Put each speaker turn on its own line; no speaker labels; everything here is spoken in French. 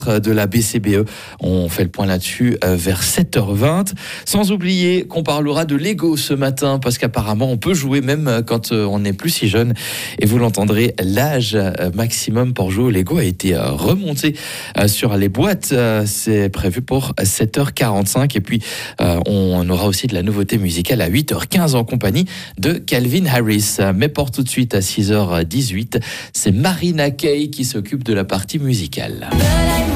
de la BCBE. On fait le point là-dessus vers 7h20. Sans oublier qu'on parlera de Lego ce matin, parce qu'apparemment on peut jouer même quand on n'est plus si jeune. Et vous l'entendrez, l'âge maximum pour jouer au Lego a été remonté sur les boîtes. C'est prévu pour 7h45. Et puis on aura aussi de la nouveauté musicale à 8h15 en compagnie de Calvin Harris. Mais pour tout de suite à 6h18, c'est Marina Kaye qui s'occupe de la partie musicale.